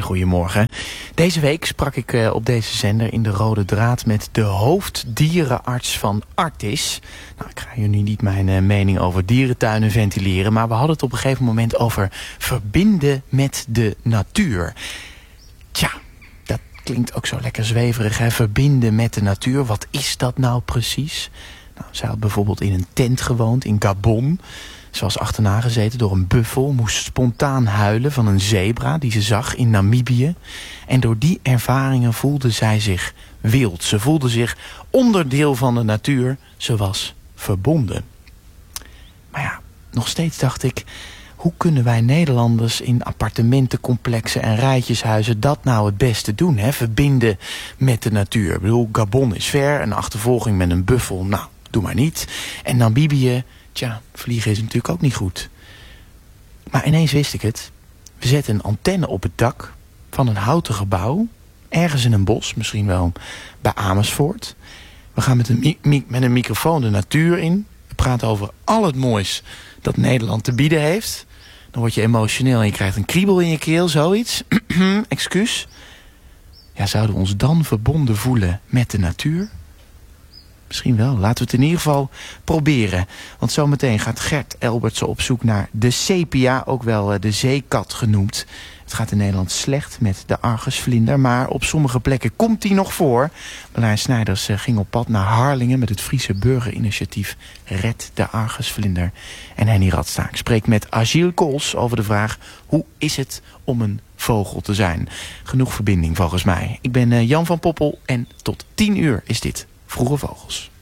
goedemorgen. Deze week sprak ik op deze zender in de Rode Draad met de hoofddierenarts van Artis. Nou, ik ga jullie niet mijn mening over dierentuinen ventileren, maar we hadden het op een gegeven moment over verbinden met de natuur. Tja, dat klinkt ook zo lekker zweverig, hè? Verbinden met de natuur. Wat is dat nou precies? Nou, zij had bijvoorbeeld in een tent gewoond in Gabon. Ze was achterna gezeten door een buffel, moest spontaan huilen van een zebra die ze zag in Namibië. En door die ervaringen voelde zij zich wild. Ze voelde zich onderdeel van de natuur. Ze was verbonden. Maar ja, nog steeds dacht ik, hoe kunnen wij Nederlanders in appartementencomplexen en rijtjeshuizen dat nou het beste doen? Hè? Verbinden met de natuur. Ik bedoel, Gabon is ver, een achtervolging met een buffel, nou, doe maar niet. En Namibië, tja, vliegen is natuurlijk ook niet goed. Maar ineens wist ik het. We zetten een antenne op het dak van een houten gebouw, ergens in een bos, misschien wel bij Amersfoort. We gaan met een microfoon de natuur in. We praten over al het moois dat Nederland te bieden heeft. Dan word je emotioneel en je krijgt een kriebel in je keel, zoiets. Excuus. Ja, zouden we ons dan verbonden voelen met de natuur? Misschien wel. Laten we het in ieder geval proberen. Want zometeen gaat Gert Elbertsen op zoek naar de sepia, ook wel de zeekat genoemd. Het gaat in Nederland slecht met de argusvlinder, maar op sommige plekken komt die nog voor. Marlijn Snijders ging op pad naar Harlingen met het Friese burgerinitiatief Red de Argusvlinder. En Henny Radstaak spreekt met Agile Kools over de vraag: hoe is het om een vogel te zijn? Genoeg verbinding volgens mij. Ik ben Jan van Poppel en tot 10 uur is dit Vroege Vogels.